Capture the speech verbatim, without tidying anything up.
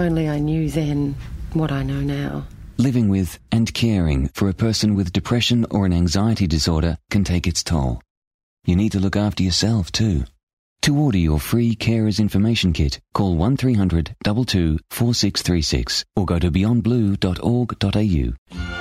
only I knew then what I know now. Living with and caring for a person with depression or an anxiety disorder can take its toll. You need to look after yourself too. To order your free Carers Information Kit, call one three hundred two two four six three six or go to beyond blue dot org dot a u.